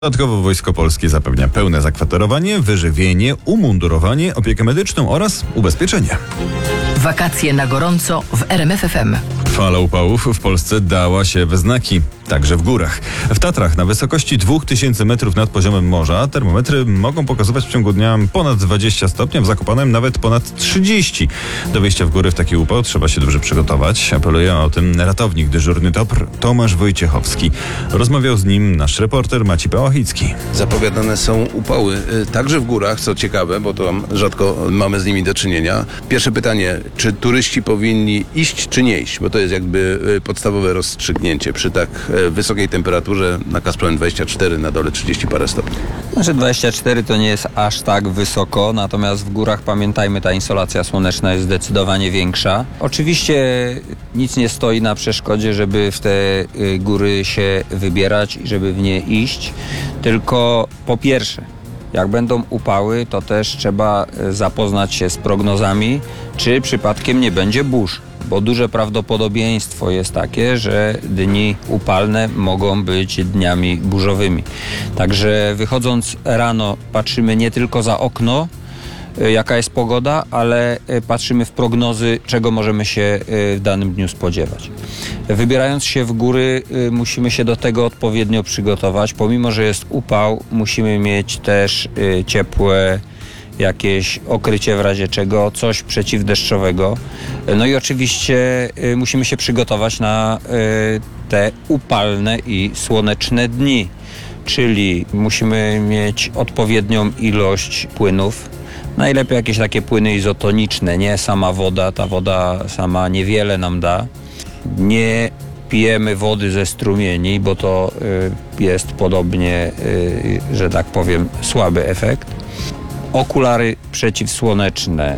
Dodatkowo Wojsko Polskie zapewnia pełne zakwaterowanie, wyżywienie, umundurowanie, opiekę medyczną oraz ubezpieczenie. Wakacje na gorąco w RMF FM. Fala upałów w Polsce dała się we znaki, także w górach. W Tatrach na wysokości 2000 metrów nad poziomem morza termometry mogą pokazywać w ciągu dnia ponad 20 stopni, a w Zakopanem nawet ponad 30. Do wyjścia w góry w taki upał trzeba się dobrze przygotować. Apeluje o tym ratownik dyżurny TOPR Tomasz Wojciechowski. Rozmawiał z nim nasz reporter Maciej Pałachicki. Zapowiadane są upały także w górach, co ciekawe, bo to rzadko mamy z nimi do czynienia. Pierwsze pytanie, czy turyści powinni iść czy nie iść? Bo to jest jakby podstawowe rozstrzygnięcie przy tak wysokiej temperaturze, na Kasprowen 24, na dole 30 parę stopni. Znaczy 24 to nie jest aż tak wysoko, natomiast w górach pamiętajmy, ta insolacja słoneczna jest zdecydowanie większa. Oczywiście nic nie stoi na przeszkodzie, żeby w te góry się wybierać i żeby w nie iść, tylko po pierwsze, jak będą upały, to też trzeba zapoznać się z prognozami, czy przypadkiem nie będzie burz, bo duże prawdopodobieństwo jest takie, że dni upalne mogą być dniami burzowymi. Także wychodząc rano patrzymy nie tylko za okno, jaka jest pogoda, ale patrzymy w prognozy, czego możemy się w danym dniu spodziewać. Wybierając się w góry, musimy się do tego odpowiednio przygotować. Pomimo że jest upał, musimy mieć też ciepłe jakieś okrycie w razie czego, coś przeciwdeszczowego. No i oczywiście musimy się przygotować na te upalne i słoneczne dni, czyli musimy mieć odpowiednią ilość płynów. Najlepiej jakieś takie płyny izotoniczne, nie sama woda, ta woda sama niewiele nam da. Nie pijemy wody ze strumieni, bo to jest podobnie, że tak powiem, słaby efekt. Okulary przeciwsłoneczne,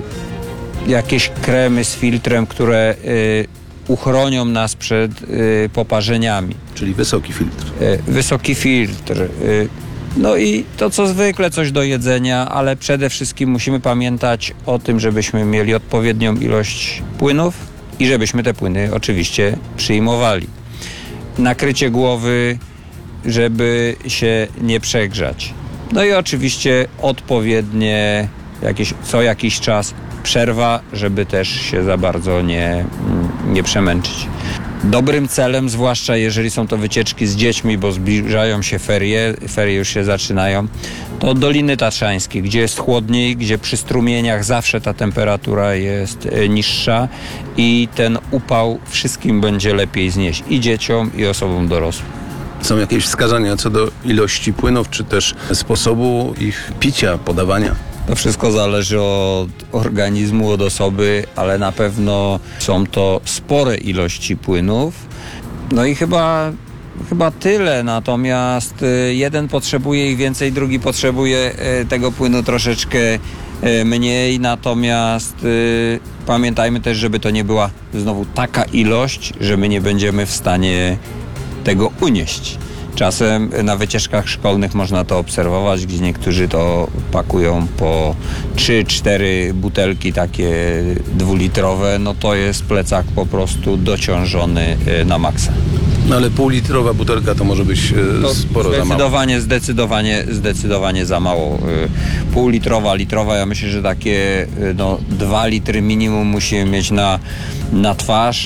jakieś kremy z filtrem, które uchronią nas przed poparzeniami. Czyli wysoki filtr. Wysoki filtr. No i to co zwykle, coś do jedzenia, ale przede wszystkim musimy pamiętać o tym, żebyśmy mieli odpowiednią ilość płynów i żebyśmy te płyny oczywiście przyjmowali. Nakrycie głowy, żeby się nie przegrzać. No i oczywiście odpowiednie co jakiś czas przerwa, żeby też się za bardzo nie przemęczyć. Dobrym celem, zwłaszcza jeżeli są to wycieczki z dziećmi, bo zbliżają się ferie już się zaczynają, to Doliny Tatrzańskie, gdzie jest chłodniej, gdzie przy strumieniach zawsze ta temperatura jest niższa i ten upał wszystkim będzie lepiej znieść, i dzieciom, i osobom dorosłym. Są jakieś wskazania co do ilości płynów, czy też sposobu ich picia, podawania? To wszystko zależy od organizmu, od osoby, ale na pewno są to spore ilości płynów. No i chyba tyle, natomiast jeden potrzebuje ich więcej, drugi potrzebuje tego płynu troszeczkę mniej, natomiast pamiętajmy też, żeby to nie była znowu taka ilość, że my nie będziemy w stanie tego unieść. Czasem na wycieczkach szkolnych można to obserwować, gdzie niektórzy to pakują po 3-4 butelki takie 2-litrowe, no to jest plecak po prostu dociążony na maksa. No ale półlitrowa butelka to może być sporo za mało. Zdecydowanie za mało. Półlitrowa, litrowa, ja myślę, że takie 2 litry minimum musimy mieć na twarz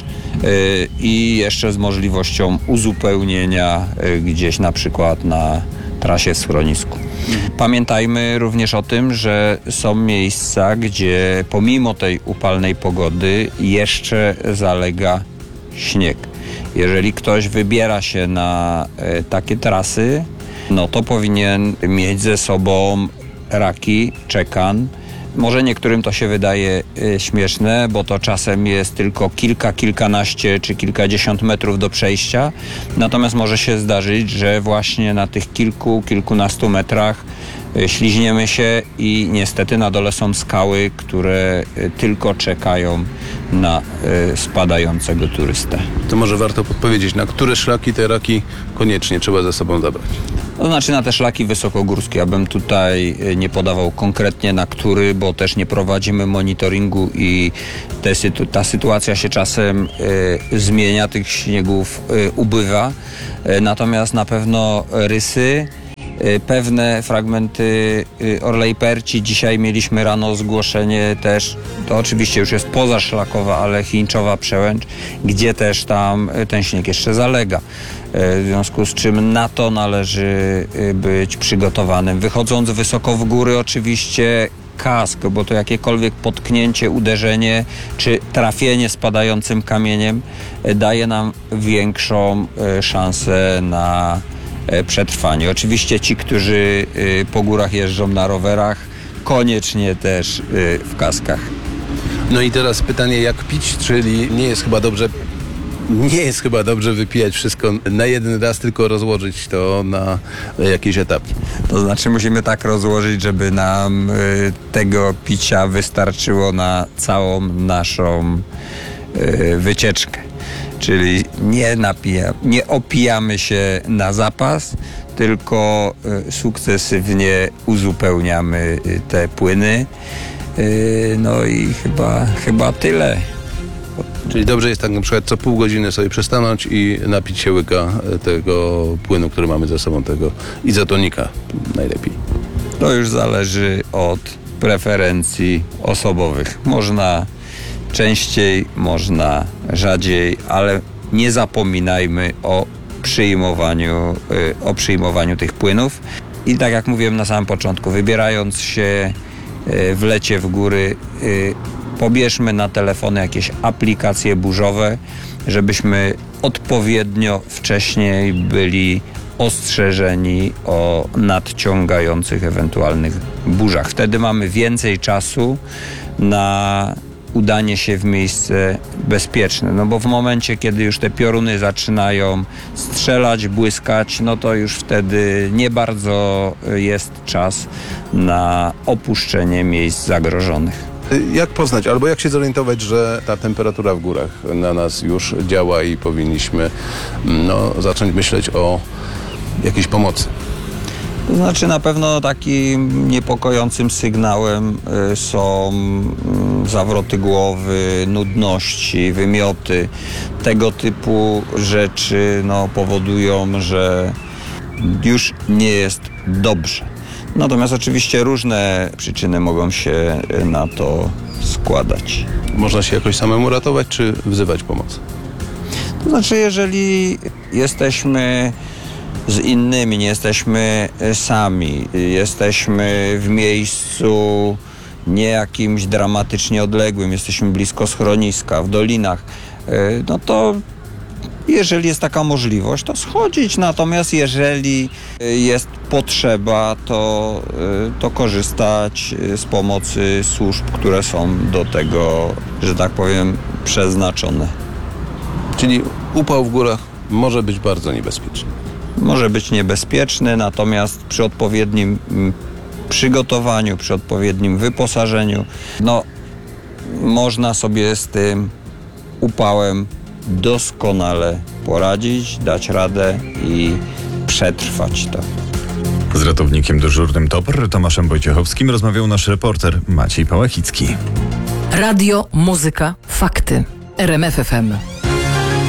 i jeszcze z możliwością uzupełnienia gdzieś na przykład na trasie w schronisku. Pamiętajmy również o tym, że są miejsca, gdzie pomimo tej upalnej pogody jeszcze zalega śnieg. Jeżeli ktoś wybiera się na takie trasy, no to powinien mieć ze sobą raki, czekan. Może niektórym to się wydaje śmieszne, bo to czasem jest tylko kilkanaście czy kilkadziesiąt metrów do przejścia. Natomiast może się zdarzyć, że właśnie na tych kilkunastu metrach śliźniemy się i niestety na dole są skały, które tylko czekają na spadającego turystę. To może warto podpowiedzieć, na które szlaki te raki koniecznie trzeba ze sobą zabrać? To znaczy na te szlaki wysokogórskie. Ja bym tutaj nie podawał konkretnie na który, bo też nie prowadzimy monitoringu i ta sytuacja się czasem zmienia, tych śniegów ubywa. Natomiast na pewno Rysy pewne fragmenty Orlej Perci. Dzisiaj mieliśmy rano zgłoszenie też, to oczywiście już jest pozaszlakowa, ale Chińczowa Przełęcz, gdzie też tam ten śnieg jeszcze zalega. W związku z czym na to należy być przygotowanym. Wychodząc wysoko w góry oczywiście kask, bo to jakiekolwiek potknięcie, uderzenie czy trafienie spadającym kamieniem daje nam większą szansę na przetrwanie. Oczywiście ci, którzy po górach jeżdżą na rowerach, koniecznie też w kaskach. No i teraz pytanie, jak pić, czyli nie jest chyba dobrze wypijać wszystko na jeden raz, tylko rozłożyć to na jakieś etapy. To znaczy musimy tak rozłożyć, żeby nam tego picia wystarczyło na całą naszą wycieczkę. Czyli nie opijamy się na zapas, tylko sukcesywnie uzupełniamy te płyny. No i chyba tyle. Czyli dobrze jest tak na przykład co pół godziny sobie przestanąć i napić się łyka tego płynu, który mamy ze sobą, tego izotonika najlepiej. To już zależy od preferencji osobowych. Można częściej, można rzadziej, ale nie zapominajmy o przyjmowaniu tych płynów. I tak jak mówiłem na samym początku, wybierając się w lecie w góry, pobierzmy na telefony jakieś aplikacje burzowe, żebyśmy odpowiednio wcześniej byli ostrzeżeni o nadciągających ewentualnych burzach. Wtedy mamy więcej czasu na udanie się w miejsce bezpieczne. No bo w momencie, kiedy już te pioruny zaczynają strzelać, błyskać, no to już wtedy nie bardzo jest czas na opuszczenie miejsc zagrożonych. Jak poznać, albo jak się zorientować, że ta temperatura w górach na nas już działa i powinniśmy zacząć myśleć o jakiejś pomocy? To znaczy na pewno takim niepokojącym sygnałem są zawroty głowy, nudności, wymioty. Tego typu rzeczy powodują, że już nie jest dobrze. Natomiast oczywiście różne przyczyny mogą się na to składać. Można się jakoś samemu ratować, czy wzywać pomocy? To znaczy, jeżeli jesteśmy z innymi, nie jesteśmy sami, jesteśmy w miejscu nie jakimś dramatycznie odległym, jesteśmy blisko schroniska, w dolinach, no to jeżeli jest taka możliwość, to schodzić. Natomiast jeżeli jest potrzeba, to korzystać z pomocy służb, które są do tego, że tak powiem, przeznaczone. Czyli upał w górach może być bardzo niebezpieczny. Może być niebezpieczny, natomiast przy odpowiednim przygotowaniu, przy odpowiednim wyposażeniu, można sobie z tym upałem doskonale poradzić, dać radę i przetrwać to. Z ratownikiem dyżurnym TOPR Tomaszem Wojciechowskim rozmawiał nasz reporter Maciej Pałachicki. Radio, muzyka, fakty. RMF FM.